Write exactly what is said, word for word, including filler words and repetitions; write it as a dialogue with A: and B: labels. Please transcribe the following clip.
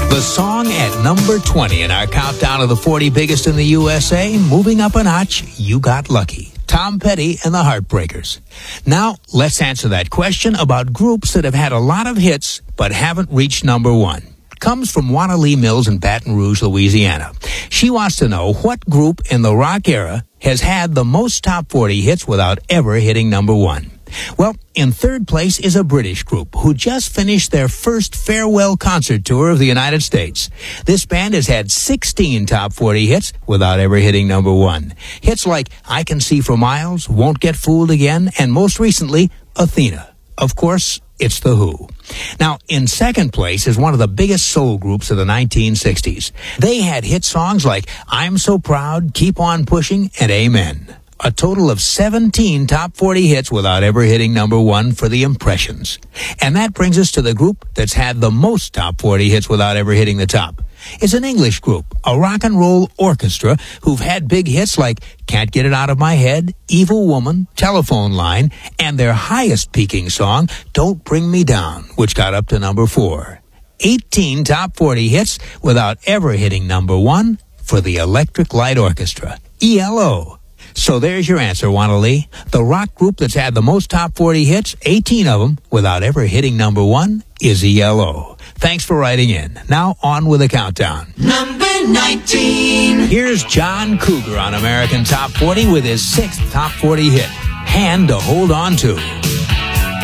A: The song at number twenty in our countdown of the forty biggest in the U S A, moving up a notch, You Got Lucky. Tom Petty and the Heartbreakers. Now, let's answer that question about groups that have had a lot of hits but haven't reached number one. Comes from Juana Lee Mills in Baton Rouge, Louisiana. She wants to know what group in the rock era has had the most top forty hits without ever hitting number one. Well, in third place is a British group who just finished their first farewell concert tour of the United States. This band has had sixteen top forty hits without ever hitting number one. Hits like I Can See for Miles, Won't Get Fooled Again, and most recently, Athena. Of course, it's The Who. Now, in second place is one of the biggest soul groups of the nineteen sixties. They had hit songs like I'm So Proud, Keep On Pushing, and Amen. A total of seventeen top forty hits without ever hitting number one for the Impressions. And that brings us to the group that's had the most top forty hits without ever hitting the top. It's an English group, a rock and roll orchestra who've had big hits like Can't Get It Out of My Head, Evil Woman, Telephone Line, and their highest peaking song, Don't Bring Me Down, which got up to number four. eighteen top forty hits without ever hitting number one for the Electric Light Orchestra, E L O. So there's your answer, Juana Lee. The rock group that's had the most top forty hits, eighteen of them, without ever hitting number one, is E L O. Thanks for writing in. Now on with the countdown.
B: Number nineteen.
A: Here's John Cougar on American Top forty with his sixth top forty hit, Hand to Hold On To.